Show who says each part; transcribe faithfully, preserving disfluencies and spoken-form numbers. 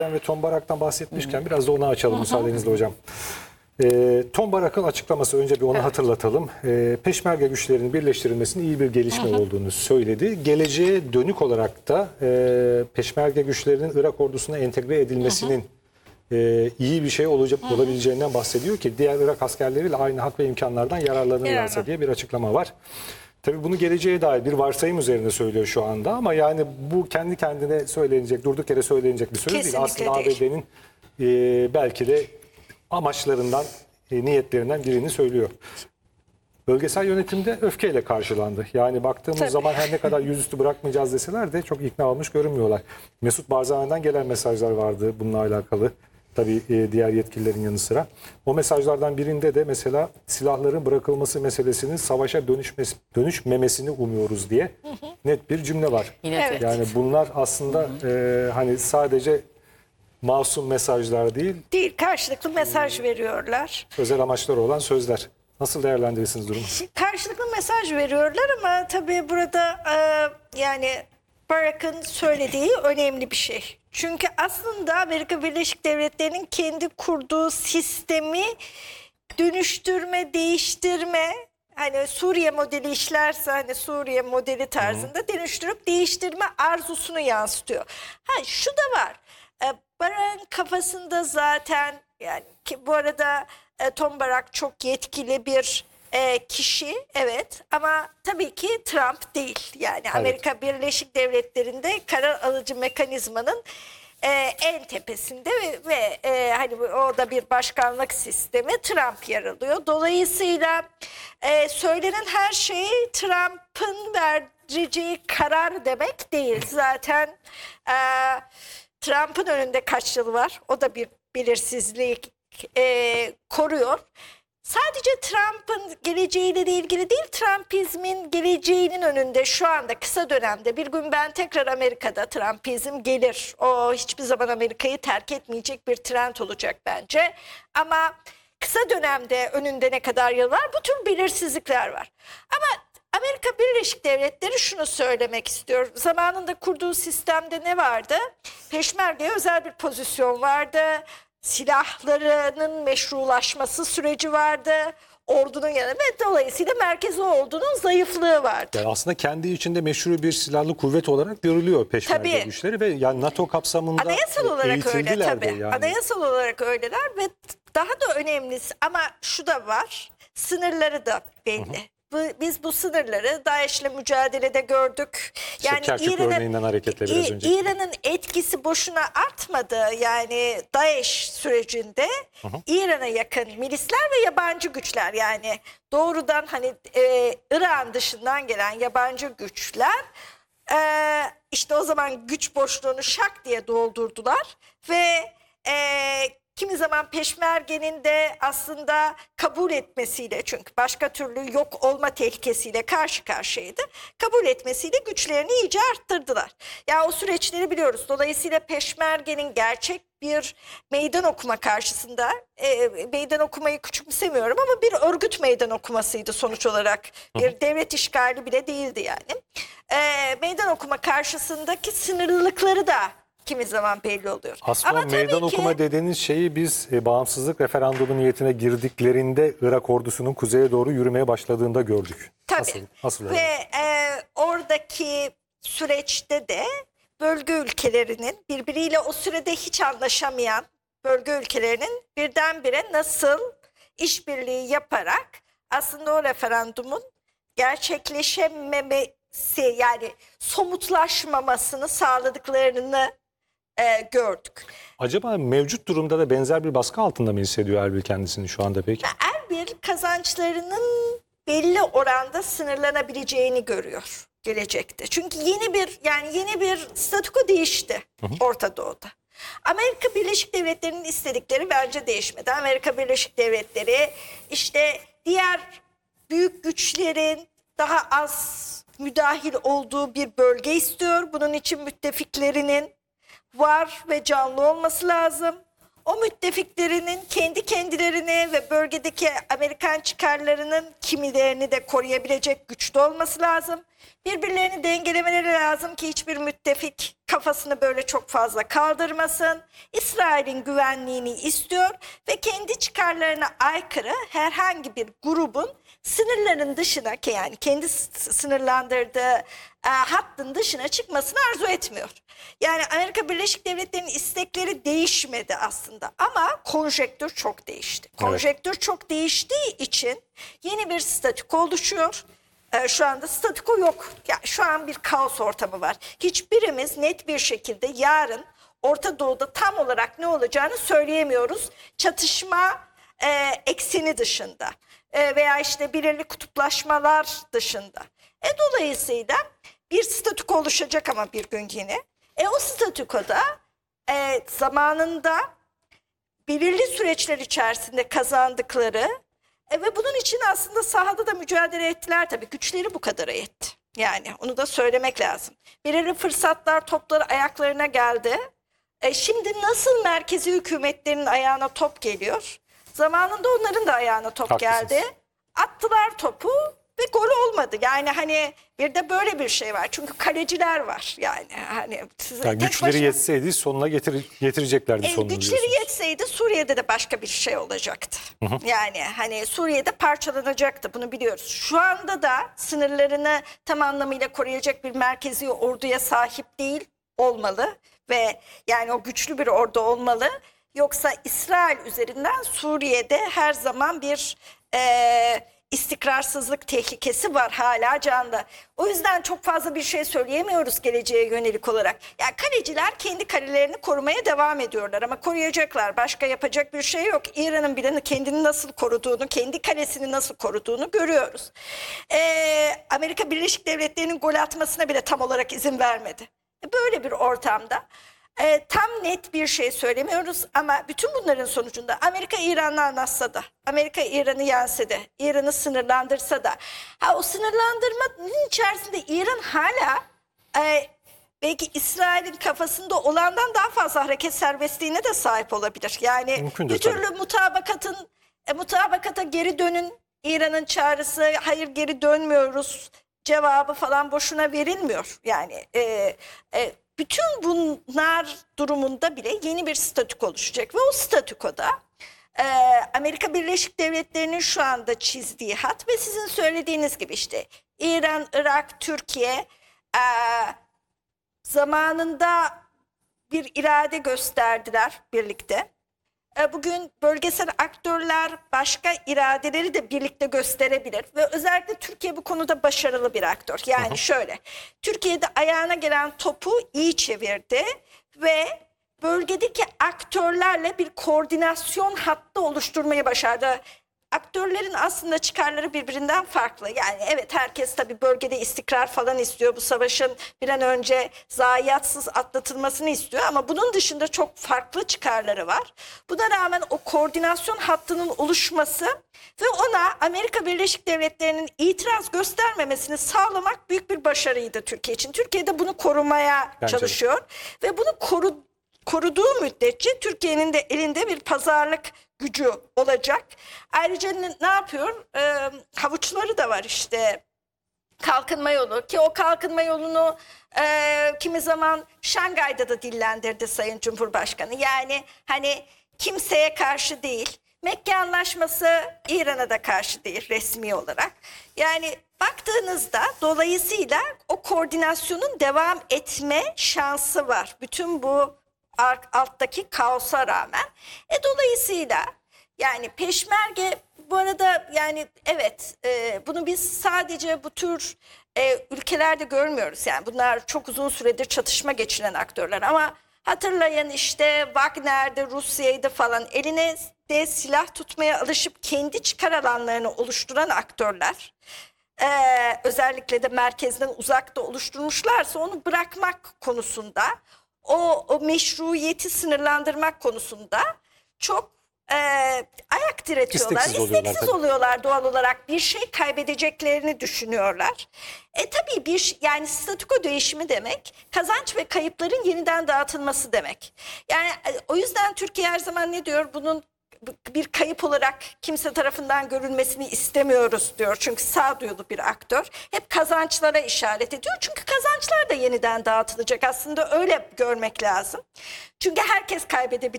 Speaker 1: ve Tombarak'tan bahsetmişken hı hı. biraz da onu açalım hı hı. müsaadenizle hocam. E, Tombarak'ın açıklaması, önce bir onu evet. hatırlatalım. E, Peşmerge güçlerinin birleştirilmesinin iyi bir gelişme hı hı. olduğunu söyledi. Geleceğe dönük olarak da e, Peşmerge güçlerinin Irak ordusuna entegre edilmesinin hı hı. E, iyi bir şey olacak, hı hı. olabileceğinden bahsediyor ki diğer Irak askerleriyle aynı hak ve imkanlardan yararlanırlarsa yani. diye bir açıklama var. Tabii bunu geleceğe dair bir varsayım üzerine söylüyor şu anda ama yani bu kendi kendine söylenecek, durduk yere söylenecek bir söz değil. Aslında değil. A B D'nin e, belki de amaçlarından, e, niyetlerinden birini söylüyor. Bölgesel yönetimde öfkeyle karşılandı. Yani baktığımız Tabii. zaman her ne kadar yüzüstü bırakmayacağız deseler de çok ikna olmuş görünmüyorlar. Mesut Barzani'den gelen mesajlar vardı bununla alakalı. Tabii e, diğer yetkililerin yanı sıra. O mesajlardan birinde de mesela silahların bırakılması meselesinin savaşa dönüşmesi, dönüşmemesini umuyoruz diye hı hı. net bir cümle var. Evet. Yani bunlar aslında hı hı. E, hani sadece masum mesajlar değil.
Speaker 2: Değil, karşılıklı mesaj e, veriyorlar.
Speaker 1: Özel amaçları olan sözler. Nasıl değerlendirirsiniz durumu?
Speaker 2: Karşılıklı mesaj veriyorlar ama tabii burada e, yani Barak'ın söylediği önemli bir şey. Çünkü aslında Amerika Birleşik Devletleri'nin kendi kurduğu sistemi dönüştürme, değiştirme, hani Suriye modeli işlerse hani Suriye modeli tarzında Hı. dönüştürüp değiştirme arzusunu yansıtıyor. Ha şu da var. E, Barak'ın kafasında zaten, yani ki bu arada e, Tom Barak çok yetkili bir e, kişi, evet, ama tabii ki Trump değil. Yani evet. Amerika Birleşik Devletleri'nde karar alıcı mekanizmanın e, en tepesinde ve, ve e, hani orada bir başkanlık sistemi, Trump yer alıyor. Dolayısıyla e, söylenen her şey Trump'ın vereceği karar demek değil. Zaten e, Trump'ın önünde kaç yıl var? O da bir belirsizlik e, koruyor. Sadece Trump'ın geleceğiyle de ilgili değil, Trumpizmin geleceğinin önünde şu anda kısa dönemde bir gün ben tekrar Amerika'da Trumpizm gelir. O hiçbir zaman Amerika'yı terk etmeyecek bir trend olacak bence. Ama kısa dönemde önünde ne kadar yıl var? Bu tür belirsizlikler var. Ama Amerika Birleşik Devletleri şunu söylemek istiyor. Zamanında kurduğu sistemde ne vardı? Peşmerge'ye özel bir pozisyon vardı. Silahlarının meşrulaşması süreci vardı. Ordunun yanı ve dolayısıyla merkezi ordunun zayıflığı vardı.
Speaker 1: Yani aslında kendi içinde meşru bir silahlı kuvvet olarak görülüyor Peşmerge tabii. güçleri ve yani NATO kapsamında
Speaker 2: anayasal olarak öyle tabii.
Speaker 1: Yani.
Speaker 2: Anayasal olarak öyleler ve daha da önemlisi, ama şu da var. Sınırları da belli. Hı hı. Biz bu sınırları DAEŞ'le mücadelede gördük.
Speaker 1: Yani Kerkük örneğinden hareketle biraz önce.
Speaker 2: İran'ın etkisi boşuna artmadı. Yani DAEŞ sürecinde İran'a yakın milisler ve yabancı güçler, yani doğrudan hani e, İran dışından gelen yabancı güçler e, işte o zaman güç boşluğunu şak diye doldurdular ve e, kimi zaman Peşmerge'nin de aslında kabul etmesiyle, çünkü başka türlü yok olma tehlikesiyle karşı karşıyaydı, kabul etmesiyle güçlerini iyice arttırdılar. Ya yani o süreçleri biliyoruz. Dolayısıyla Peşmerge'nin gerçek bir meydan okuma karşısında, e, meydan okumayı küçümsemiyorum ama bir örgüt meydan okumasıydı sonuç olarak. Bir devlet işgali bile değildi yani. E, meydan okuma karşısındaki sınırlılıkları da kimi zaman belli oluyor.
Speaker 1: Aslında ama meydan ki, okuma dediğiniz şeyi biz e, bağımsızlık referandumu niyetine girdiklerinde Irak ordusunun kuzeye doğru yürümeye başladığında gördük.
Speaker 2: Tabii.
Speaker 1: Asıl, asıl
Speaker 2: ve e, oradaki süreçte de bölge ülkelerinin birbiriyle o sürede hiç anlaşamayan bölge ülkelerinin birdenbire nasıl işbirliği yaparak aslında o referandumun gerçekleşememesi, yani somutlaşmamasını sağladıklarını e, gördük.
Speaker 1: Acaba mevcut durumda da benzer bir baskı altında mı hissediyor Erbil kendisini şu anda peki?
Speaker 2: Erbil kazançlarının belli oranda sınırlanabileceğini görüyor gelecekte. Çünkü yeni bir yani yeni bir statüko değişti hı hı. Orta Doğu'da. Amerika Birleşik Devletleri'nin istedikleri bence değişmedi. Amerika Birleşik Devletleri işte diğer büyük güçlerin daha az müdahil olduğu bir bölge istiyor. Bunun için müttefiklerinin var ve canlı olması lazım. o müttefiklerinin kendi kendilerini ve bölgedeki Amerikan çıkarlarının kimilerini de koruyabilecek güçte olması lazım. Birbirlerini dengelemeleri lazım ki hiçbir müttefik kafasını böyle çok fazla kaldırmasın. İsrail'in güvenliğini istiyor ve kendi çıkarlarına aykırı herhangi bir grubun sınırların dışına, yani kendi sınırlandırdığı e, hattın dışına çıkmasını arzu etmiyor. Yani Amerika Birleşik Devletleri'nin istekleri değişmedi aslında ama konjektür çok değişti. Konjektür evet. çok değiştiği için yeni bir statüko oluşuyor. Ee, şu anda statüko yok. Yani şu an bir kaos ortamı var. Hiçbirimiz net bir şekilde yarın Orta Doğu'da tam olarak ne olacağını söyleyemiyoruz. Çatışma e, ekseni dışında e, veya işte belirli kutuplaşmalar dışında. E, dolayısıyla bir statüko oluşacak ama bir gün yine. E, o statükoda e, zamanında belirli süreçler içerisinde kazandıkları E ve bunun için aslında sahada da mücadele ettiler tabii. Güçleri bu kadar etti. Yani onu da söylemek lazım. Belirli fırsatlar, topları ayaklarına geldi. E şimdi nasıl merkezi hükümetlerin ayağına top geliyor? Zamanında onların da ayağına top
Speaker 1: Haklısınız.
Speaker 2: geldi. Attılar topu ve gol olmadı. Yani hani bir de böyle bir şey var. Çünkü kaleciler var. Yani hani
Speaker 1: yani güçleri
Speaker 2: başına...
Speaker 1: yetseydi sonuna getir, getireceklerdi
Speaker 2: E,
Speaker 1: sonunu.
Speaker 2: güçleri
Speaker 1: diyorsunuz.
Speaker 2: yetseydi Suriye'de de başka bir şey olacaktı. Hı hı. Yani hani Suriye'de parçalanacaktı, bunu biliyoruz. Şu anda da sınırlarını tam anlamıyla koruyacak bir merkezi orduya sahip değil olmalı ve yani o güçlü bir ordu olmalı. Yoksa İsrail üzerinden Suriye'de her zaman bir e, istikrarsızlık tehlikesi var hala canlı. O yüzden çok fazla bir şey söyleyemiyoruz geleceğe yönelik olarak. Yani kaleciler kendi kalelerini korumaya devam ediyorlar ama koruyacaklar. Başka yapacak bir şey yok. İran'ın bile kendini nasıl koruduğunu, kendi kalesini nasıl koruduğunu görüyoruz. Ee, Amerika Birleşik Devletleri'nin gol atmasına bile tam olarak izin vermedi. Böyle bir ortamda E, tam net bir şey söylemiyoruz ama bütün bunların sonucunda Amerika İran'la anlaşsa da, Amerika İran'ı yense de, İran'ı sınırlandırsa da, ha, o sınırlandırmanın içerisinde İran hala e, belki İsrail'in kafasında olandan daha fazla hareket serbestliğine de sahip olabilir. Yani
Speaker 1: Mümkündür,
Speaker 2: bir türlü
Speaker 1: tabii.
Speaker 2: mutabakatın, e, mutabakata geri dönün, İran'ın çağrısı, hayır geri dönmüyoruz cevabı falan boşuna verilmiyor. Yani e, e, bütün bunlar durumunda bile yeni bir statüko oluşacak ve o statükoda e, Amerika Birleşik Devletleri'nin şu anda çizdiği hat ve sizin söylediğiniz gibi işte İran, Irak, Türkiye e, zamanında bir irade gösterdiler birlikte. Bugün bölgesel aktörler başka iradeleri de birlikte gösterebilir ve özellikle Türkiye bu konuda başarılı bir aktör. Yani hı hı. şöyle, Türkiye'de ayağına gelen topu iyi çevirdi ve bölgedeki aktörlerle bir koordinasyon hattı oluşturmayı başardı. Aktörlerin aslında çıkarları birbirinden farklı. Yani evet, herkes tabii bölgede istikrar falan istiyor. Bu savaşın bir an önce zayiatsız atlatılmasını istiyor. Ama bunun dışında çok farklı çıkarları var. Buna rağmen o koordinasyon hattının oluşması ve ona Amerika Birleşik Devletleri'nin itiraz göstermemesini sağlamak büyük bir başarıydı Türkiye için. Türkiye de bunu korumaya
Speaker 1: Bence
Speaker 2: çalışıyor. De. Ve bunu koru, koruduğu müddetçe Türkiye'nin de elinde bir pazarlık gücü olacak. Ayrıca ne, ne yapıyor? Ee, havuçları da var işte. Kalkınma yolu, ki o kalkınma yolunu e, kimi zaman Şangay'da da dillendirdi Sayın Cumhurbaşkanı. Yani hani kimseye karşı değil. Mekke Anlaşması İran'a da karşı değil resmi olarak. Yani baktığınızda dolayısıyla o koordinasyonun devam etme şansı var. Bütün bu alttaki kaosa rağmen. E dolayısıyla yani peşmerge bu arada yani evet e, bunu biz sadece bu tür e, ülkelerde görmüyoruz. Yani bunlar çok uzun süredir çatışma geçiren aktörler ama hatırlayın işte Wagner'de, Rusya'ydı falan, eline de silah tutmaya alışıp kendi çıkar alanlarını oluşturan aktörler. Ee, özellikle de merkezden uzakta oluşturmuşlarsa onu bırakmak konusunda, o, o meşruiyeti sınırlandırmak konusunda çok e, ayak diretiyorlar.
Speaker 1: İsteksiz oluyorlar
Speaker 2: İsteksiz
Speaker 1: tabii.
Speaker 2: oluyorlar doğal olarak. Bir şey kaybedeceklerini düşünüyorlar. E tabii bir yani statüko değişimi demek kazanç ve kayıpların yeniden dağıtılması demek. Yani e, o yüzden Türkiye her zaman ne diyor? Bunun bir kayıp olarak kimse tarafından görülmesini istemiyoruz diyor. Çünkü sağduyulu bir aktör. Hep kazançlara işaret ediyor. Çünkü kazançlar da yeniden dağıtılacak. Aslında öyle görmek lazım. Çünkü herkes kaybedebilir.